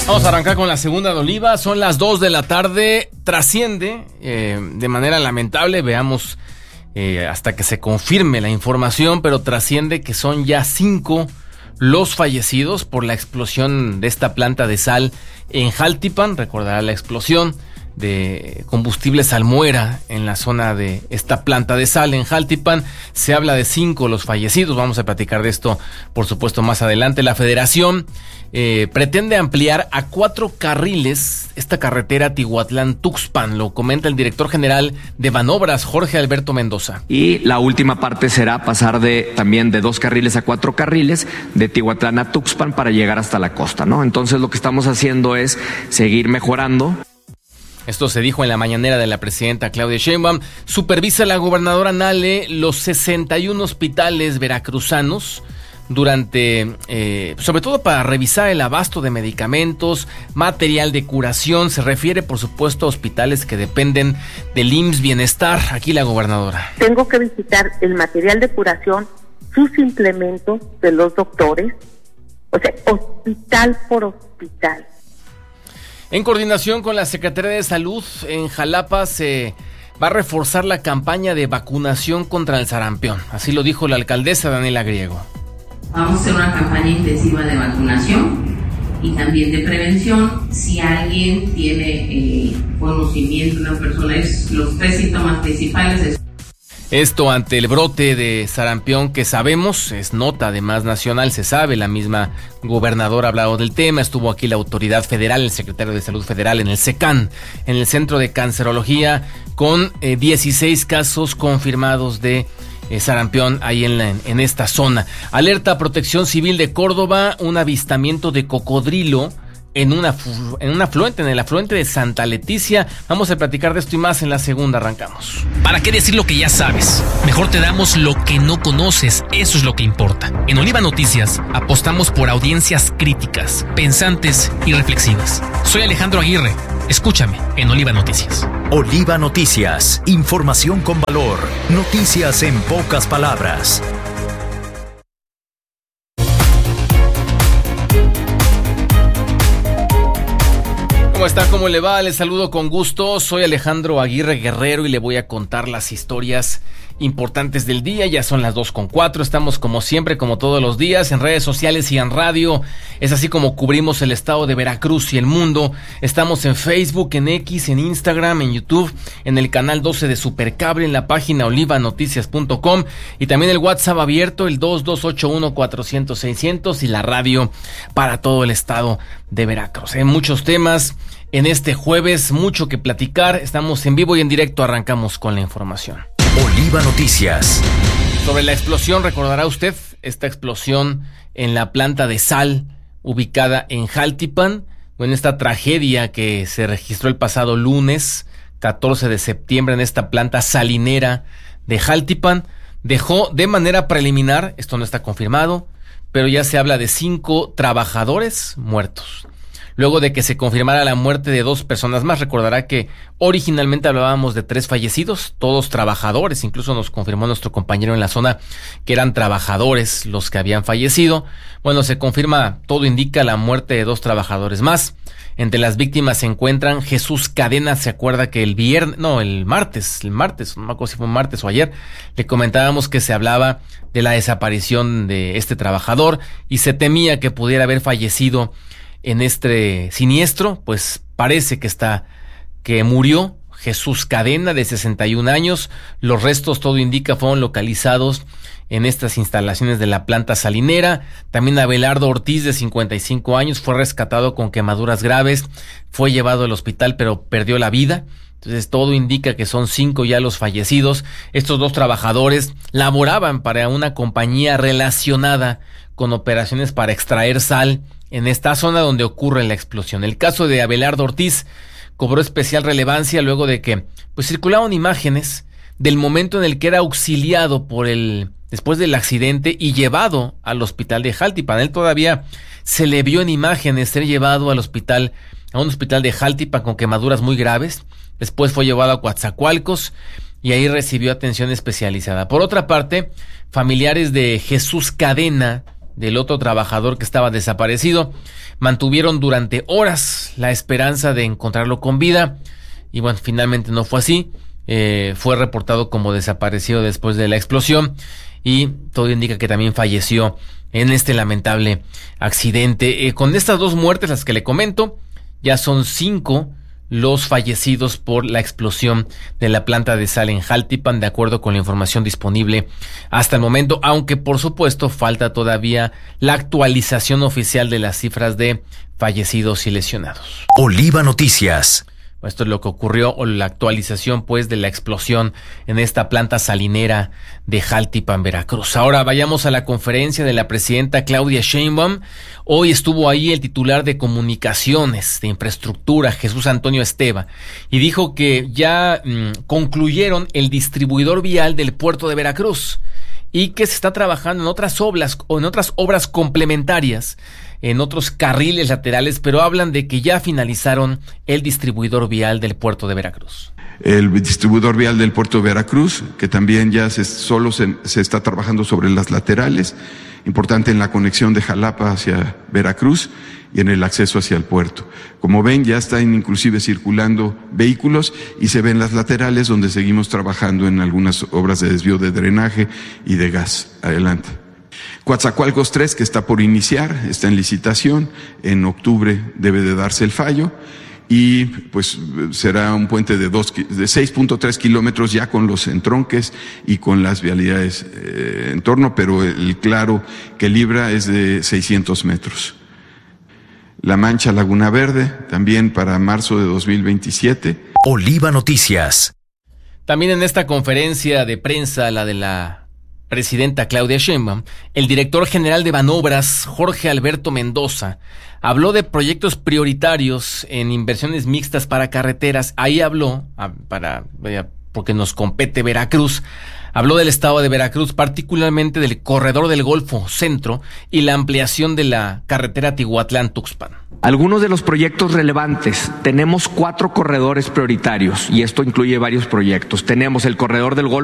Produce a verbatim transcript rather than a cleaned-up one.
Vamos a arrancar con la segunda de Oliva. Son las dos de la tarde. Trasciende eh, de manera lamentable. Veamos eh, hasta que se confirme la información, pero trasciende que son ya cinco los fallecidos por la explosión de esta planta de sal en Jaltipan. Recordará la explosión de combustible salmuera en la zona de esta planta de sal en Jaltipan. Se habla de cinco los fallecidos. Vamos a platicar de esto, por supuesto, más adelante. La Federación eh, pretende ampliar a cuatro carriles esta carretera Tihuatlán-Tuxpan. Lo comenta el director general de Banobras, Jorge Alberto Mendoza. Y la última parte será pasar de también de dos carriles a cuatro carriles de Tihuatlán a Tuxpan para llegar hasta la costa, ¿no? Entonces lo que estamos haciendo es seguir mejorando. Esto se dijo en la mañanera de la presidenta Claudia Sheinbaum. Supervisa la gobernadora Nale los sesenta y uno hospitales veracruzanos durante, eh, sobre todo para revisar el abasto de medicamentos, material de curación. Se refiere, por supuesto, a hospitales que dependen del I M S S Bienestar. Aquí la gobernadora. Tengo que visitar el material de curación, sus implementos de los doctores, o sea, hospital por hospital. En coordinación con la Secretaría de Salud, en Jalapa se va a reforzar la campaña de vacunación contra el sarampión. Así lo dijo la alcaldesa Daniela Griego. Vamos a hacer una campaña intensiva de vacunación y también de prevención. Si alguien tiene eh, conocimiento, una persona, es los tres síntomas principales de... Esto ante el brote de sarampión que sabemos, es nota además nacional, se sabe, la misma gobernadora ha hablado del tema, estuvo aquí la autoridad federal, el secretario de Salud Federal en el SECAN, en el Centro de Cancerología, con eh, dieciséis casos confirmados de eh, sarampión ahí en, la, en esta zona. Alerta Protección Civil de Córdoba, un avistamiento de cocodrilo en una en un afluente, en el afluente de Santa Leticia. Vamos a platicar de esto y más en la segunda. Arrancamos. ¿Para qué decir lo que ya sabes? Mejor te damos lo que no conoces, eso es lo que importa. En Oliva Noticias apostamos por audiencias críticas, pensantes y reflexivas. Soy Alejandro Aguirre, escúchame en Oliva Noticias. Oliva Noticias, información con valor, noticias en pocas palabras. ¿Cómo está? ¿Cómo le va? Les saludo con gusto. Soy Alejandro Aguirre Guerrero y le voy a contar las historias importantes del día. Ya son las dos con cuatro. Estamos como siempre, como todos los días, en redes sociales y en radio. Es así como cubrimos el estado de Veracruz y el mundo. Estamos en Facebook, en X, en Instagram, en YouTube, en el canal doce de Supercable, en la página oliva noticias punto com y también el WhatsApp abierto, el dos dos ocho uno cuatrocientos seiscientos y la radio para todo el estado de Veracruz. Hay muchos temas en este jueves, mucho que platicar. Estamos en vivo y en directo. Arrancamos con la información. Oliva Noticias. Sobre la explosión, recordará usted esta explosión en la planta de sal ubicada en Jaltipan. Bueno, esta tragedia que se registró el pasado lunes catorce de septiembre en esta planta salinera de Jaltipan dejó de manera preliminar, esto no está confirmado, pero ya se habla de cinco trabajadores muertos. Luego de que se confirmara la muerte de dos personas más, recordará que originalmente hablábamos de tres fallecidos, todos trabajadores, incluso nos confirmó nuestro compañero en la zona que eran trabajadores los que habían fallecido. Bueno, se confirma, todo indica la muerte de dos trabajadores más. Entre las víctimas se encuentran Jesús Cadena. Se acuerda que el viernes, no, el martes, el martes, no me acuerdo si fue martes o ayer, le comentábamos que se hablaba de la desaparición de este trabajador y se temía que pudiera haber fallecido en este siniestro. Pues parece que está, que murió Jesús Cadena, de sesenta y un años. Los restos, todo indica, fueron localizados en estas instalaciones de la planta salinera. También Abelardo Ortiz, de cincuenta y cinco años, fue rescatado con quemaduras graves, fue llevado al hospital pero perdió la vida. Entonces todo indica que son cinco ya los fallecidos. Estos dos trabajadores laboraban para una compañía relacionada con operaciones para extraer sal en esta zona donde ocurre la explosión. El caso de Abelardo Ortiz cobró especial relevancia luego de que pues circulaban imágenes del momento en el que era auxiliado por el después del accidente y llevado al hospital de Jaltipan. Él todavía se le vio en imágenes ser llevado al hospital, a un hospital de Jaltipan con quemaduras muy graves. Después fue llevado a Coatzacoalcos y ahí recibió atención especializada. Por otra parte, familiares de Jesús Cadena del otro trabajador que estaba desaparecido. Mantuvieron durante horas la esperanza de encontrarlo con vida y bueno, finalmente no fue así. Eh, fue reportado como desaparecido después de la explosión y todo indica que también falleció en este lamentable accidente. Eh, con estas dos muertes, las que le comento, ya son cinco los fallecidos por la explosión de la planta de sal en Jaltipan, de acuerdo con la información disponible hasta el momento, aunque por supuesto falta todavía la actualización oficial de las cifras de fallecidos y lesionados. Oliva Noticias. Esto es lo que ocurrió, o la actualización pues de la explosión en esta planta salinera de Jaltipan, Veracruz. Ahora vayamos a la conferencia de la presidenta Claudia Sheinbaum. Hoy estuvo ahí el titular de Comunicaciones, de Infraestructura, Jesús Antonio Esteva, y dijo que ya mmm, concluyeron el distribuidor vial del puerto de Veracruz y que se está trabajando en otras obras o en otras obras complementarias, en otros carriles laterales, pero hablan de que ya finalizaron el distribuidor vial del puerto de Veracruz. El distribuidor vial del puerto de Veracruz, que también ya se, solo se, se está trabajando sobre las laterales, importante en la conexión de Jalapa hacia Veracruz y en el acceso hacia el puerto. Como ven, ya están inclusive circulando vehículos y se ven las laterales donde seguimos trabajando en algunas obras de desvío de drenaje y de gas. Adelante. Coatzacoalcos tres, que está por iniciar, está en licitación, en octubre debe de darse el fallo y pues será un puente de, dos, de seis punto tres kilómetros ya con los entronques y con las vialidades eh, en torno, pero el claro que libra es de seiscientos metros. La Mancha Laguna Verde, también para marzo de dos mil veintisiete. Oliva Noticias. También en esta conferencia de prensa, la de la presidenta Claudia Sheinbaum, el director general de Banobras, Jorge Alberto Mendoza, habló de proyectos prioritarios en inversiones mixtas para carreteras. Ahí habló, para porque nos compete Veracruz, habló del estado de Veracruz, particularmente del corredor del Golfo Centro y la ampliación de la carretera Tihuatlán-Tuxpan. Algunos de los proyectos relevantes, tenemos cuatro corredores prioritarios y esto incluye varios proyectos. Tenemos el corredor del Golfo